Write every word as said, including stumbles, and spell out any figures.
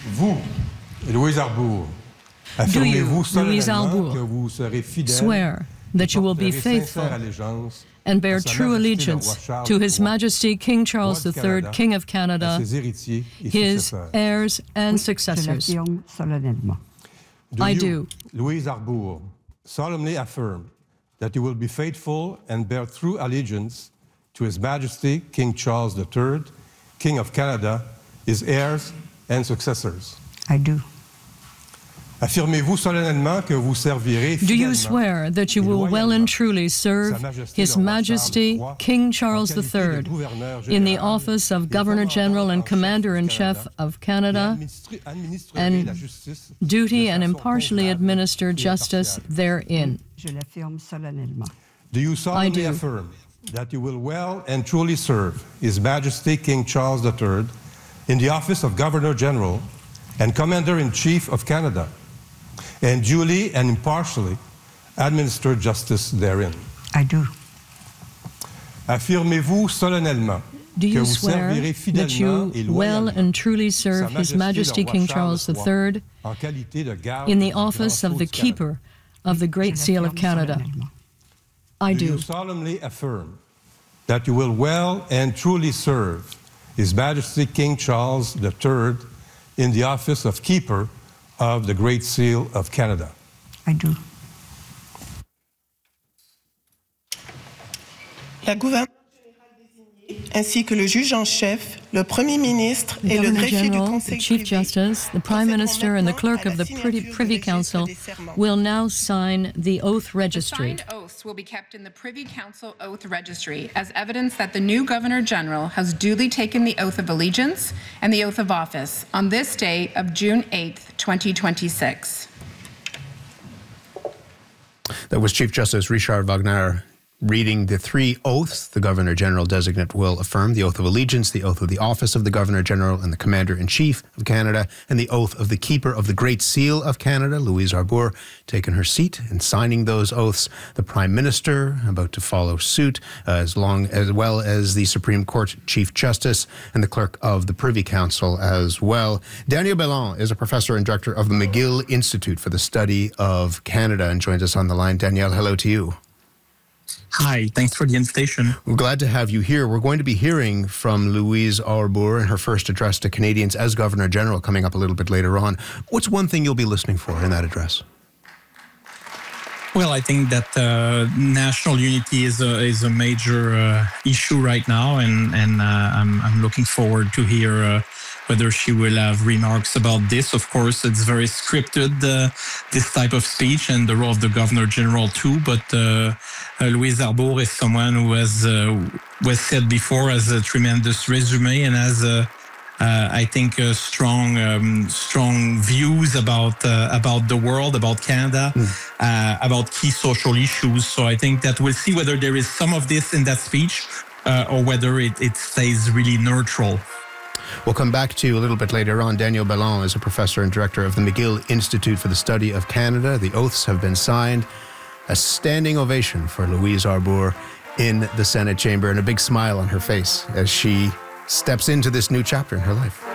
Vous, Louise Arbour, Do you, affirmez-vous Louise solennellement que Arbour, vous serez fidèle swear that you will be porterez faithful sincère allégeance and bear à Sa true Majesté le allegiance roi Charles to His trois, Majesty King Charles roi du the Third, Canada, King of à Canada, ses héritiers et his successeurs? heirs and Je successors? l'affirme solennellement. Do I you, do. Louise Arbour, solemnly affirm that you will be faithful and bear true allegiance to His Majesty King Charles the Third, King of Canada, his heirs and successors? I do. Affirmez-vous solennellement que vous servirez Do you fidèlement swear that you et will well loyalement and truly serve Sa Majesté His le roi Majesty Charles trois, King en Charles the qualité de Third gouverneur in the général office of et Governor commandant General en and chef Commander-in-Chief du of Canada, Canada, et administre- administrerai and la justice duty de and façon impartially convenable administer et justice impartiale? therein? Je l'affirme solennellement. Do you solemnly do. affirm that you will well and truly serve His Majesty King Charles the Third in the office of Governor General and Commander-in-Chief of Canada, and duly and impartially administer justice therein? I do. Affirmez-vous solennellement Do que you vous swear servirez that fidèlement et you well loyalement and truly serve Sa His Majesty le roi King Charles Charles the trois Third en qualité de garde in the du office Grand of the Sceau du Canada? Keeper of the Great Je Seal of l'affirme Canada? solennellement. I Do you do. solemnly affirm that you will well and truly serve His Majesty King Charles the Third in the office of Keeper of the Great Seal of Canada? I do. La gouverneure générale désignée, ainsi que le juge en chef, le Premier ministre The et le Governor greffier du General, the Conseil Chief privé Justice, the Prime Minister, and the Clerk of the Privy Privy Council will now sign the oath The registry. signed oaths will be kept in the Privy Council Oath Registry as evidence that the new Governor General has duly taken the oath of allegiance and the oath of office on this day of June eighth, twenty twenty-six. That was Chief Justice Richard Wagner reading the three oaths the Governor-General designate will affirm: the oath of allegiance, the oath of the office of the Governor-General and the Commander-in-Chief of Canada, and the oath of the Keeper of the Great Seal of Canada. Louise Arbour taking her seat and signing those oaths. The Prime Minister about to follow suit, uh, as long as well as the Supreme Court Chief Justice and the Clerk of the Privy Council as well. Daniel Bellon is a professor and director of the McGill Institute for the Study of Canada and joins us on the line. Danielle, hello to you. Hi, thanks for the invitation. We're glad to have you here. We're going to be hearing from Louise Arbour in her first address to Canadians as Governor General coming up a little bit later on. What's one thing you'll be listening for in that address? Well, I think that uh, national unity is a is a major uh, issue right now, and and uh, I'm I'm looking forward to hear uh, whether she will have remarks about this. Of course, it's very scripted, uh, this type of speech, and the role of the Governor General too. But uh, uh, Louise Arbour is someone who has uh, was said before has a tremendous resume and has a Uh, I think uh, strong, um, strong views about uh, about the world, about Canada, mm. uh, about key social issues. So I think that we'll see whether there is some of this in that speech, uh, or whether it, it stays really neutral. We'll come back to you a little bit later on. Daniel Bellon is a professor and director of the McGill Institute for the Study of Canada. The oaths have been signed. A standing ovation for Louise Arbour in the Senate chamber, and a big smile on her face as she steps into this new chapter in her life.